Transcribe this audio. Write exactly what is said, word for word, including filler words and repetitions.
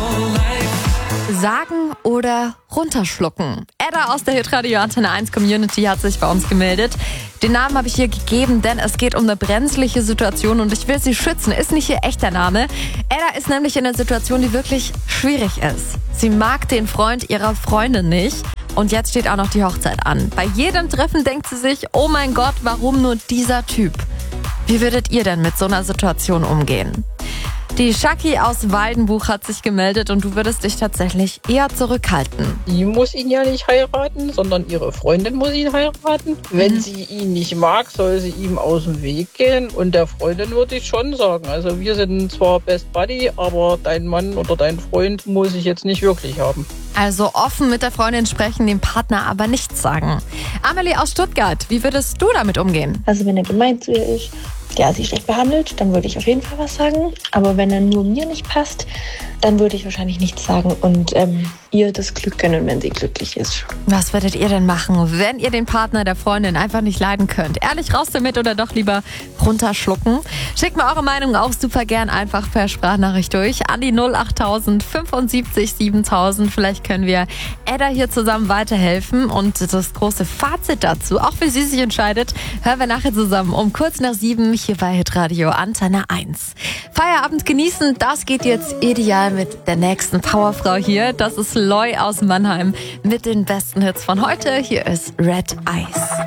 Sagen oder runterschlucken? Edda aus der Hitradio Antenne eins Community hat sich bei uns gemeldet. Den Namen habe ich ihr gegeben, denn es geht um eine brenzliche Situation und ich will sie schützen. Ist nicht ihr echter Name. Edda ist nämlich in einer Situation, die wirklich schwierig ist. Sie mag den Freund ihrer Freundin nicht. Und jetzt steht auch noch die Hochzeit an. Bei jedem Treffen denkt sie sich, oh mein Gott, warum nur dieser Typ? Wie würdet ihr denn mit so einer Situation umgehen? Die Shaki aus Waldenbuch hat sich gemeldet und du würdest dich tatsächlich eher zurückhalten. Die muss ihn ja nicht heiraten, sondern ihre Freundin muss ihn heiraten. Wenn mhm. sie ihn nicht mag, soll sie ihm aus dem Weg gehen. Und der Freundin würde ich schon sagen, also wir sind zwar Best Buddy, aber dein Mann oder dein Freund muss ich jetzt nicht wirklich haben. Also offen mit der Freundin sprechen, dem Partner aber nichts sagen. Amelie aus Stuttgart, wie würdest du damit umgehen? Also wenn er gemein zu ihr ist, ja, sie schlecht behandelt, dann würde ich auf jeden Fall was sagen. Aber wenn er nur mir nicht passt, dann würde ich wahrscheinlich nichts sagen und ähm, ihr das Glück gönnen, wenn sie glücklich ist. Was würdet ihr denn machen, wenn ihr den Partner der Freundin einfach nicht leiden könnt? Ehrlich raus damit oder doch lieber runterschlucken? Schickt mir eure Meinung auch super gern einfach per Sprachnachricht durch an die null achttausend fünfundsiebzig siebentausend. Vielleicht können wir Edda hier zusammen weiterhelfen und das große Fazit dazu, auch wie sie sich entscheidet, hören wir nachher zusammen um kurz nach sieben hier bei Hitradio Antenne eins. Feierabend genießen, das geht jetzt ideal mit der nächsten Powerfrau hier. Das ist Loy aus Mannheim mit den besten Hits von heute. Hier ist Red Eyes.